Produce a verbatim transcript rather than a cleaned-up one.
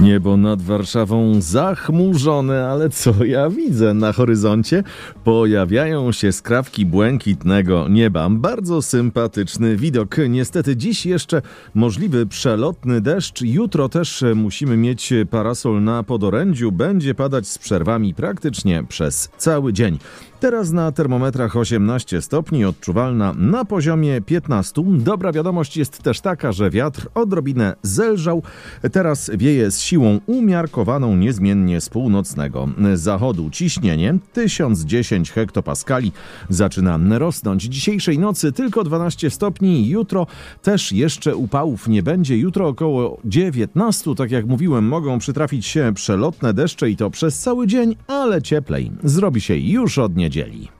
Niebo nad Warszawą zachmurzone, ale co ja widzę na horyzoncie? Pojawiają się skrawki błękitnego nieba. Bardzo sympatyczny widok. Niestety dziś jeszcze możliwy przelotny deszcz. Jutro też musimy mieć parasol na podorędziu. Będzie padać z przerwami praktycznie przez cały dzień. Teraz na termometrach osiemnaście stopni, odczuwalna na poziomie piętnaście. Dobra wiadomość jest też taka, że wiatr odrobinę zelżał. Teraz wieje z siłą umiarkowaną niezmiennie z północnego zachodu. Ciśnienie tysiąc dziesięć hektopaskali zaczyna rosnąć. Dzisiejszej nocy tylko dwanaście stopni. Jutro też jeszcze upałów nie będzie. Jutro około dziewiętnaście. Tak jak mówiłem, mogą przytrafić się przelotne deszcze i to przez cały dzień, ale cieplej zrobi się już od niedzieli.